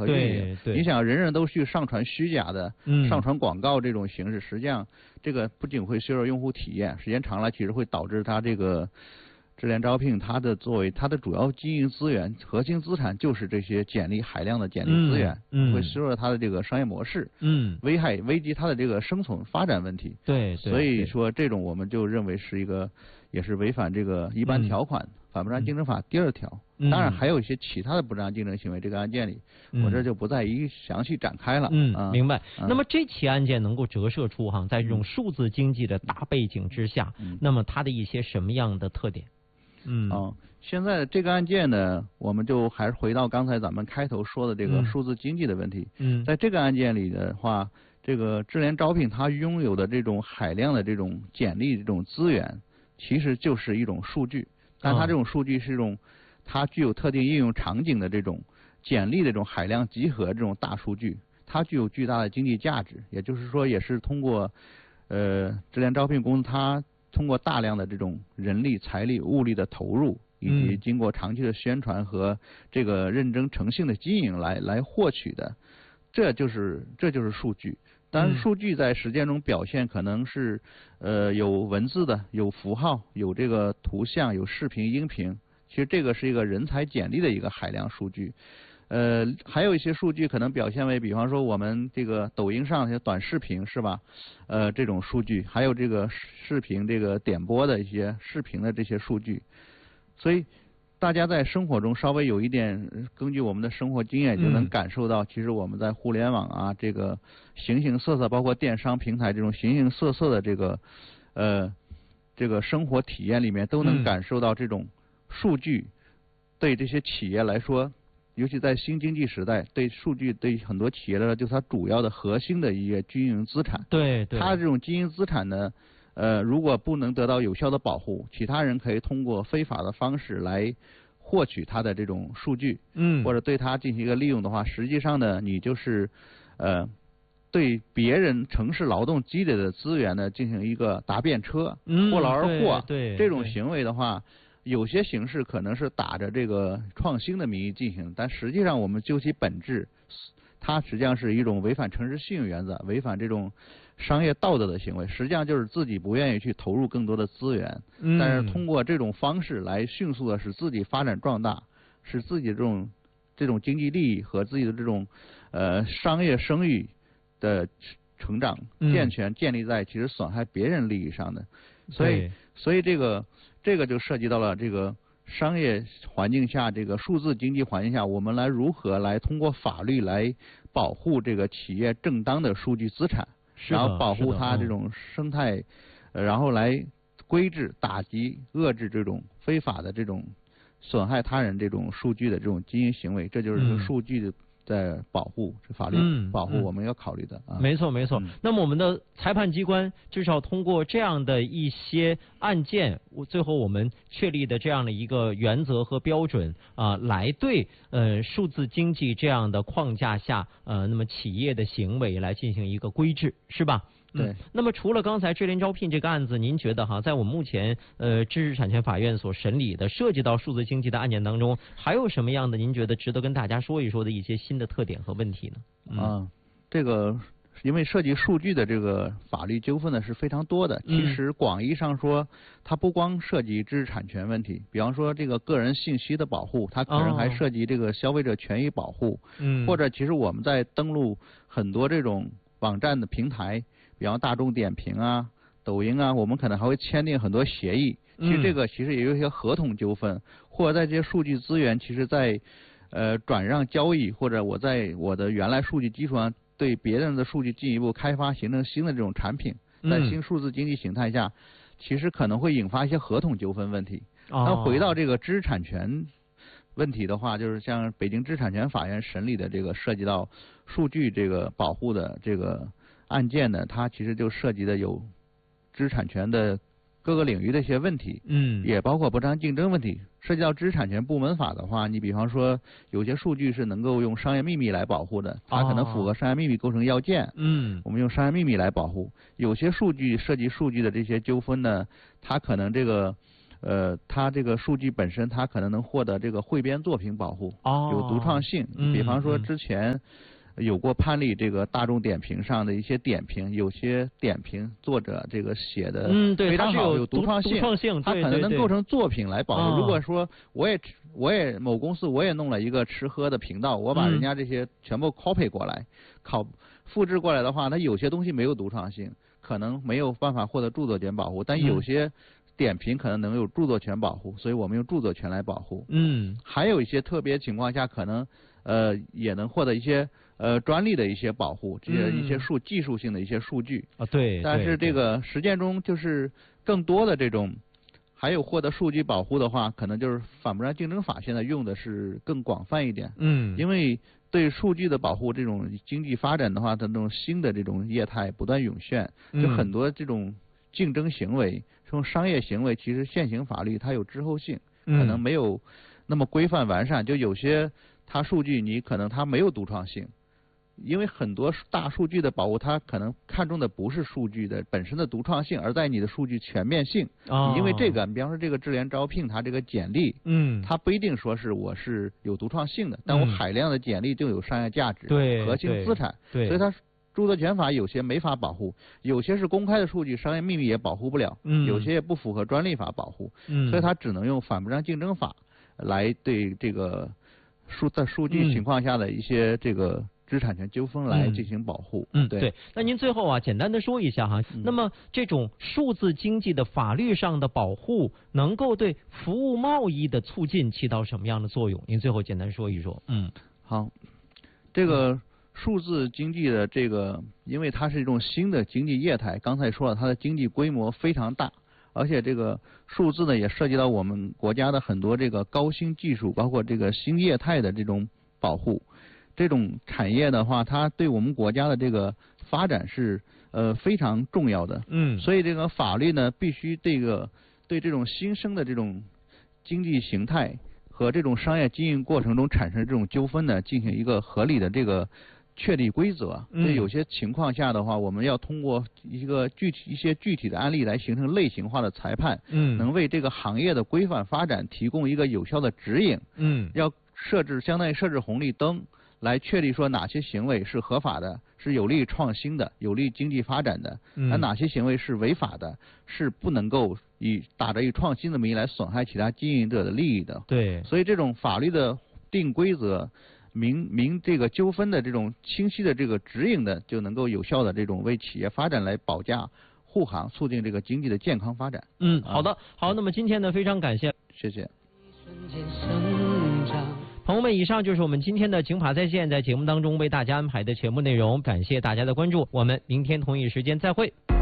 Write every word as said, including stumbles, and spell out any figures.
和运营。你想人人都去上传虚假的、嗯、上传广告这种形式，实际上这个不仅会削弱用户体验，时间长了其实会导致它这个智联招聘它的作为它的主要经营资源、核心资产就是这些简历海量的简历资源，嗯嗯、会削弱它的这个商业模式，嗯，危害危及它的这个生存发展问题。 对， 所以说这种我们就认为是一个也是违反这个一般条款。嗯反不正当竞争法第二条，嗯、当然还有一些其他的不正当竞争行为，这个案件里，嗯、我这就不再一一详细展开了。 嗯， 啊、 明白。嗯、那么这起案件能够折射出哈，在这种数字经济的大背景之下，嗯、那么它的一些什么样的特点？嗯， 哦，现在这个案件呢，我们就还是回到刚才咱们开头说的这个数字经济的问题。嗯，在这个案件里的话，这个智联招聘它拥有的这种海量的这种简历这种资源，其实就是一种数据。但它这种数据是一种，它具有特定应用场景的这种简历的这种海量集合这种大数据，它具有巨大的经济价值。也就是说，也是通过呃智联招聘公司，它通过大量的这种人力、财力、物力的投入，以及经过长期的宣传和这个认真诚信的经营来来获取的，这就是这就是数据。但是数据在实践中表现可能是，呃，有文字的，有符号，有这个图像，有视频、音频。其实这个是一个人才简历的一个海量数据。呃，还有一些数据可能表现为，比方说我们这个抖音上一些短视频是吧？呃，这种数据，还有这个视频这个点播的一些视频的这些数据。所以大家在生活中稍微有一点根据我们的生活经验就能感受到，其实我们在互联网啊，这个形形色色，包括电商平台这种形形色色的这个呃这个生活体验里面，都能感受到这种数据对这些企业来说，尤其在新经济时代，对数据对很多企业来说就是它主要的核心的一个经营资产。 对对。 它这种经营资产呢，呃，如果不能得到有效的保护，其他人可以通过非法的方式来获取它的这种数据，嗯，或者对它进行一个利用的话，实际上呢，你就是呃对别人城市劳动积累的资源呢进行一个搭便车，嗯，或劳而获。 对， 这种行为的话，有些形式可能是打着这个创新的名义进行，但实际上我们究其本质，它实际上是一种违反诚实信用原则、违反这种商业道德的行为，实际上就是自己不愿意去投入更多的资源，嗯、但是通过这种方式来迅速的使自己发展壮大，使自己的这种这种经济利益和自己的这种呃商业声誉的成长健全建立在其实损害别人利益上的，所以所以这个这个就涉及到了这个商业环境下，这个数字经济环境下，我们来如何来通过法律来保护这个企业正当的数据资产。然后保护它这种生态，嗯呃、然后来规制、打击、遏制这种非法的这种损害他人这种数据的这种经营行为，这就是数据的在保护，是法律保护我们要考虑的、嗯嗯、 啊。没错，没错、嗯。那么我们的裁判机关至少通过这样的一些案件，最后我们确立的这样的一个原则和标准啊，来对呃数字经济这样的框架下呃那么企业的行为来进行一个规制，是吧？ 对、 嗯。那么除了刚才智联招聘这个案子，您觉得哈，在我们目前呃知识产权法院所审理的涉及到数字经济的案件当中，还有什么样的您觉得值得跟大家说一说的一些新的特点和问题呢？ 嗯，啊、这个因为涉及数据的这个法律纠纷呢是非常多的。其实广义上说，它不光涉及知识产权问题，比方说这个个人信息的保护，它可能还涉及这个消费者权益保护。嗯、哦，或者其实我们在登录很多这种网站的平台。比方大众点评啊、抖音啊，我们可能还会签订很多协议。其实这个其实也有一些合同纠纷，嗯、或者在这些数据资源，其实在呃转让交易，或者我在我的原来数据基础上对别人的数据进一步开发，形成新的这种产品，在新数字经济形态下，其实可能会引发一些合同纠纷问题。哦、那回到这个知识产权问题的话，就是像北京知识产权法院审理的这个涉及到数据这个保护的这个案件呢，它其实就涉及的有知识产权的各个领域的一些问题，嗯，也包括不正当竞争问题。涉及到知识产权部门法的话，你比方说有些数据是能够用商业秘密来保护的，它可能符合商业秘密构成要件，嗯，我们用商业秘密来保护。有些数据涉及数据的这些纠纷呢，它可能这个呃，它这个数据本身，它可能能获得这个汇编作品保护， 哦， 有独创性。 嗯、 比方说之前有过判例，这个大众点评上的一些点评，有些点评作者这个写的非常好， 嗯、 有独创性， 独创性它可能能构成作品来保护。 对对对， 如果说我也我也某公司我也弄了一个吃喝的频道，我把人家这些全部 copy 过来，考复制过来的话，它有些东西没有独创性，可能没有办法获得著作权保护，但有些点评可能能有著作权保护，所以我们用著作权来保护。 嗯， 还有一些特别情况下，可能呃也能获得一些呃专利的一些保护，这些一些数技术性的一些数据啊，对。 但是这个实践中就是更多的这种，还有获得数据保护的话，可能就是反不上竞争法现在用的是更广泛一点。 嗯， 因为对数据的保护，这种经济发展的话，它这种新的这种业态不断涌现，就很多这种竞争行为。这种商业行为，其实现行法律它有滞后性，可能没有那么规范完善。就有些它数据你可能它没有独创性，因为很多大数据的保护，它可能看重的不是数据的本身的独创性，而在你的数据全面性。 哦、 因为这个，比方说这个智联招聘，它这个简历， 嗯， 它不一定说是我是有独创性的，但我海量的简历就有商业价值， 对， 核心资产， 对， 所以它。著作权法有些没法保护，有些是公开的数据，商业秘密也保护不了， 嗯， 有些也不符合专利法保护， 嗯， 所以它只能用反不上竞争法来对这个数在数据情况下的一些这个知识产权纠纷来进行保护。 嗯， 对。 对。那您最后啊，简单的说一下哈，嗯、那么这种数字经济的法律上的保护，能够对服务贸易的促进起到什么样的作用？您最后简单说一说。嗯， 好，这个。嗯数字经济的这个，因为它是一种新的经济业态，刚才说了，它的经济规模非常大，而且这个数字呢也涉及到我们国家的很多这个高新技术，包括这个新业态的这种保护。这种产业的话，它对我们国家的这个发展是呃非常重要的。 嗯， 所以这个法律呢，必须这个对这种新生的这种经济形态和这种商业经营过程中产生这种纠纷呢，进行一个合理的这个。确立规则，所以有些情况下的话，我们要通过一个具体一些具体的案例来形成类型化的裁判， 嗯， 能为这个行业的规范发展提供一个有效的指引， 嗯， 要设置相当于设置红绿灯，来确立说哪些行为是合法的，是有利于创新的，有利于经济发展的， 嗯， 而哪些行为是违法的，是不能够以打着以创新的名义来损害其他经营者的利益的。 对， 所以这种法律的定规则。明明这个纠纷的这种清晰的这个指引的，就能够有效的这种为企业发展来保驾护航，促进这个经济的健康发展。 嗯，好的，好，那么今天呢，非常感谢， 谢谢。 朋友们，以上就是我们今天的警法在线在节目当中为大家安排的节目内容，感谢大家的关注，我们明天同一时间再会。